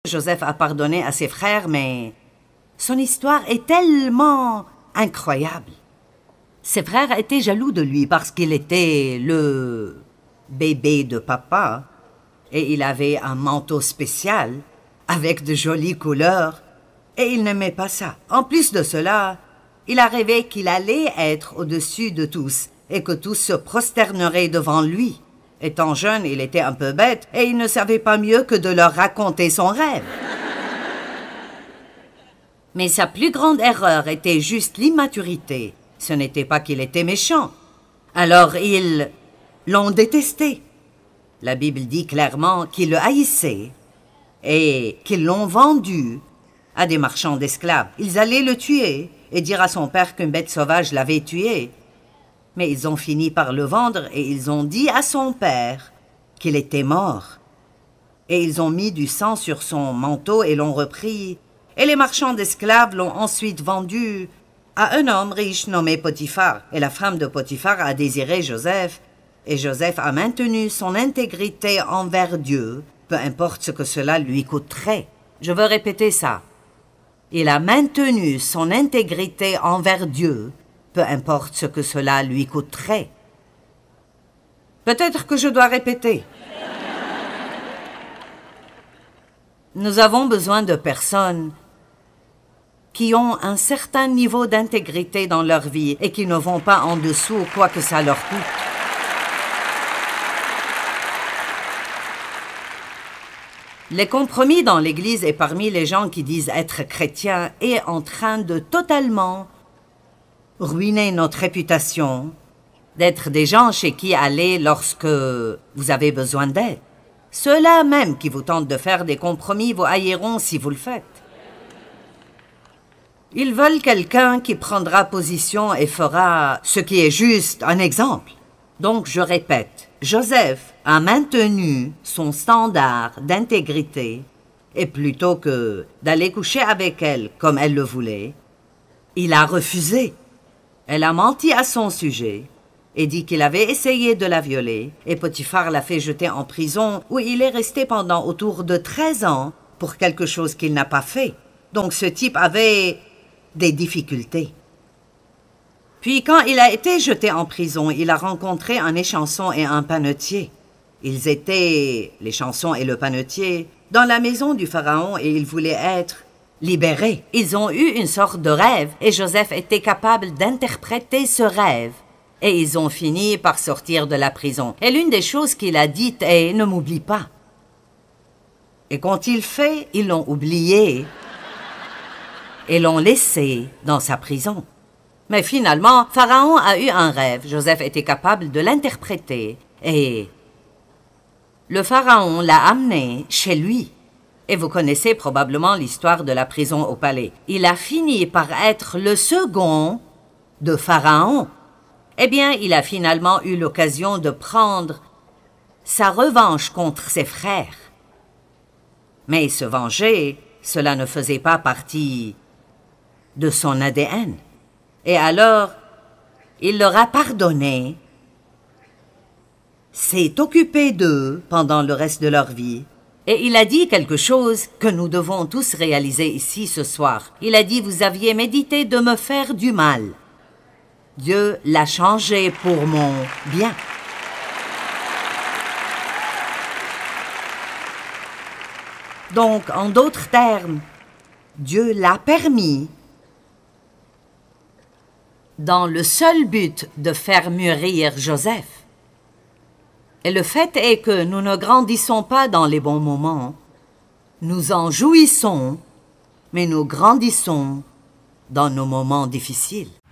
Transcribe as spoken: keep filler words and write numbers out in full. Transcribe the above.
Joseph a pardonné à ses frères, mais son histoire est tellement incroyable. Ses frères étaient jaloux de lui parce qu'il était le bébé de papa et il avait un manteau spécial avec de jolies couleurs et il n'aimait pas ça. En plus de cela, il a rêvé qu'il allait être au-dessus de tous et que tous se prosterneraient devant lui. Étant jeune, il était un peu bête et il ne savait pas mieux que de leur raconter son rêve. Mais sa plus grande erreur était juste l'immaturité. Ce n'était pas qu'il était méchant. Alors ils l'ont détesté. La Bible dit clairement qu'ils le haïssaient et qu'ils l'ont vendu à des marchands d'esclaves. Ils allaient le tuer et dire à son père qu'une bête sauvage l'avait tué. Mais ils ont fini par le vendre et ils ont dit à son père qu'il était mort. Et ils ont mis du sang sur son manteau et l'ont repris. Et les marchands d'esclaves l'ont ensuite vendu à un homme riche nommé Potiphar. Et la femme de Potiphar a désiré Joseph. Et Joseph a maintenu son intégrité envers Dieu, peu importe ce que cela lui coûterait. Je veux répéter ça. Il a maintenu son intégrité envers Dieu, peu importe ce que cela lui coûterait. Peut-être que je dois répéter. Nous avons besoin de personnes qui ont un certain niveau d'intégrité dans leur vie et qui ne vont pas en dessous quoi que ça leur coûte. Les compromis dans l'Église et parmi les gens qui disent être chrétiens est en train de totalement ruiner notre réputation, d'être des gens chez qui aller lorsque vous avez besoin d'aide. Ceux-là même qui vous tentent de faire des compromis vous haïront si vous le faites. Ils veulent quelqu'un qui prendra position et fera ce qui est juste, un exemple. Donc je répète, Joseph a maintenu son standard d'intégrité et plutôt que d'aller coucher avec elle comme elle le voulait, il a refusé. Elle a menti à son sujet et dit qu'il avait essayé de la violer et Potiphar l'a fait jeter en prison où il est resté pendant autour de treize ans pour quelque chose qu'il n'a pas fait. Donc ce type avait des difficultés. Puis quand il a été jeté en prison, il a rencontré un échanson et un panetier. Ils étaient, l'échanson et le panetier, dans la maison du pharaon et ils voulaient être libérés. Ils ont eu une sorte de rêve et Joseph était capable d'interpréter ce rêve. Et ils ont fini par sortir de la prison. Et l'une des choses qu'il a dites est « Ne m'oublie pas ». Et quand il fait, ils l'ont oublié et l'ont laissé dans sa prison. Mais finalement, Pharaon a eu un rêve. Joseph était capable de l'interpréter et le Pharaon l'a amené chez lui. Et vous connaissez probablement l'histoire de la prison au palais. Il a fini par être le second de Pharaon. Eh bien, il a finalement eu l'occasion de prendre sa revanche contre ses frères. Mais se venger, cela ne faisait pas partie de son A D N. Et alors, il leur a pardonné, s'est occupé d'eux pendant le reste de leur vie, et il a dit quelque chose que nous devons tous réaliser ici ce soir. Il a dit « Vous aviez médité de me faire du mal. Dieu l'a changé pour mon bien. » Donc, en d'autres termes, Dieu l'a permis dans le seul but de faire mûrir Joseph. Et le fait est que nous ne grandissons pas dans les bons moments. Nous en jouissons, mais nous grandissons dans nos moments difficiles.